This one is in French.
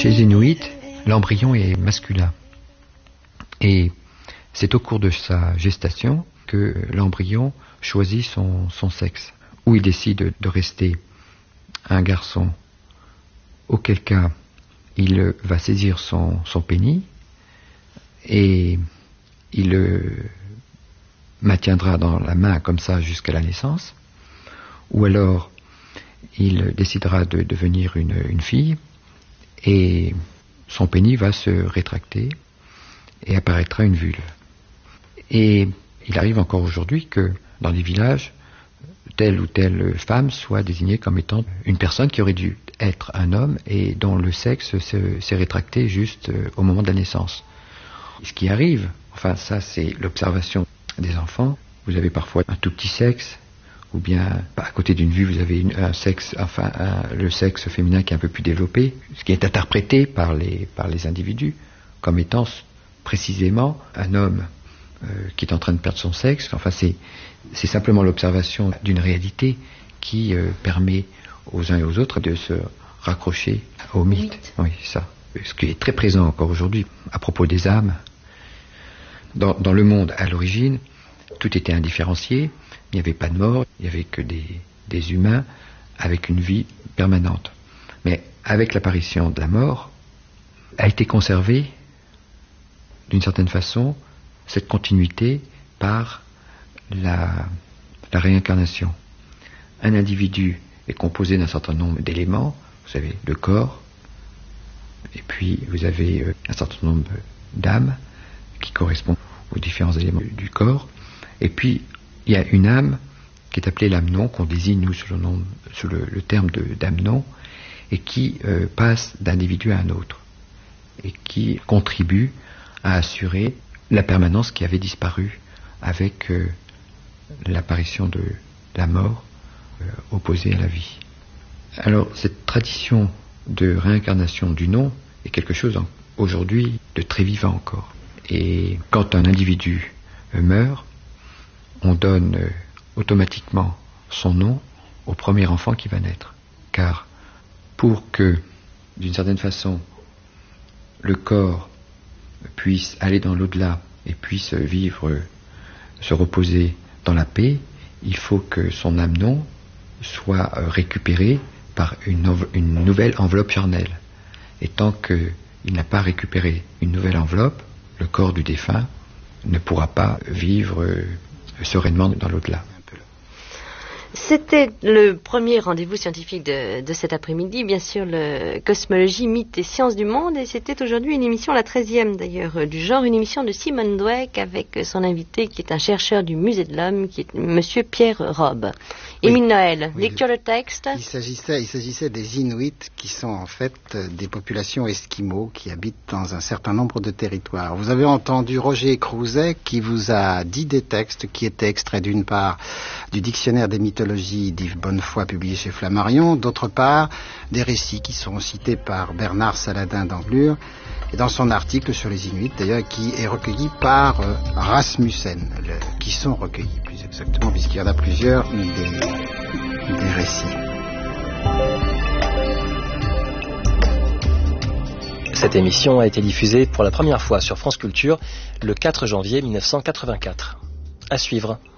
Chez les Inuits, l'embryon est masculin. Et c'est au cours de sa gestation que l'embryon choisit son sexe. Ou il décide de rester un garçon, auquel cas il va saisir son pénis et il le maintiendra dans la main comme ça jusqu'à la naissance. Ou alors il décidera de devenir une fille et son pénis va se rétracter et apparaîtra une vulve. Et il arrive encore aujourd'hui que dans les villages, telle ou telle femme soit désignée comme étant une personne qui aurait dû être un homme et dont le sexe s'est rétracté juste au moment de la naissance. Ce qui arrive, enfin ça c'est l'observation des enfants, vous avez parfois un tout petit sexe, ou bien à côté d'une vue vous avez un sexe, enfin le sexe féminin qui est un peu plus développé, ce qui est interprété par les individus comme étant précisément un homme qui est en train de perdre son sexe. Enfin c'est simplement l'observation d'une réalité qui permet aux uns et aux autres de se raccrocher au mythe. Oui, ça. Ce qui est très présent encore aujourd'hui à propos des âmes. Dans le monde à l'origine, tout était indifférencié. Il n'y avait pas de mort, il n'y avait que des humains avec une vie permanente. Mais avec l'apparition de la mort, a été conservée, d'une certaine façon, cette continuité par la réincarnation. Un individu est composé d'un certain nombre d'éléments, vous avez le corps, et puis vous avez un certain nombre d'âmes qui correspondent aux différents éléments du corps, et puis il y a une âme qui est appelée l'âme-non, qu'on désigne nous sous le terme d'âme-non, et qui passe d'un individu à un autre, et qui contribue à assurer la permanence qui avait disparu avec l'apparition de la mort opposée à la vie. Alors cette tradition de réincarnation du non est quelque chose aujourd'hui de très vivant encore. Et quand un individu meurt, on donne automatiquement son nom au premier enfant qui va naître. Car pour que, d'une certaine façon, le corps puisse aller dans l'au-delà et puisse vivre, se reposer dans la paix, il faut que son âme-non soit récupérée par une nouvelle enveloppe charnelle. Et tant qu'il n'a pas récupéré une nouvelle enveloppe, le corps du défunt ne pourra pas vivre sereinement dans l'au-delà. C'était le premier rendez-vous scientifique de cet après-midi, bien sûr, le Cosmologie, mythes et sciences du monde, et c'était aujourd'hui une émission, la 13e d'ailleurs du genre, une émission de Simone Dweck avec son invité qui est un chercheur du Musée de l'Homme, qui est Monsieur Pierre Robbe. Émile Noël, lecture de texte. Il s'agissait des Inuits qui sont en fait des populations esquimaux qui habitent dans un certain nombre de territoires. Vous avez entendu Roger Crouzet qui vous a dit des textes qui étaient extraits d'une part du dictionnaire des mythologies d'Yves Bonnefoy publié chez Flammarion, d'autre part des récits qui sont cités par Bernard Saladin d'Anglure et dans son article sur les Inuits d'ailleurs qui est recueilli par Rasmussen, qui sont recueillis plus exactement puisqu'il y en a plusieurs des récits. Cette émission a été diffusée pour la première fois sur France Culture le 4 janvier 1984. À suivre.